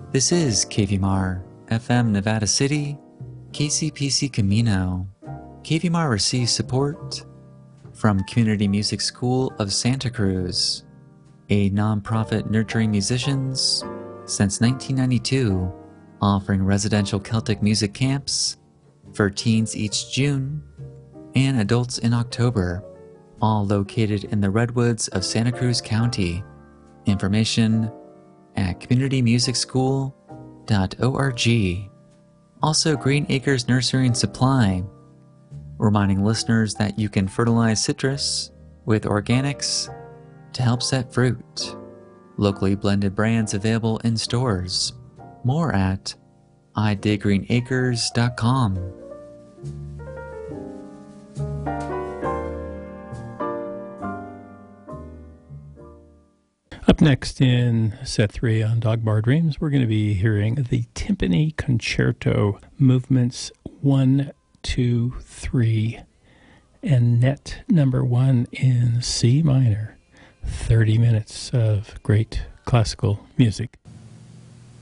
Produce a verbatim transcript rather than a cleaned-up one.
This is K V M R, F M Nevada City, K C P C Camino. K V M R receives support from Community Music School of Santa Cruz, a nonprofit nurturing musicians since nineteen ninety-two, offering residential Celtic music camps for teens each June and adults in October, all located in the Redwoods of Santa Cruz County. Information at community music school dot org. Also, Green Acres Nursery and Supply, reminding listeners that you can fertilize citrus with organics to help set fruit. Locally blended brands available in stores. More at i dig green acres dot com. Up next in set three on Dog Bar Dreams, we're going to be hearing the Timpani Concerto movements one, two, three, and net number one in C minor. thirty minutes of great classical music.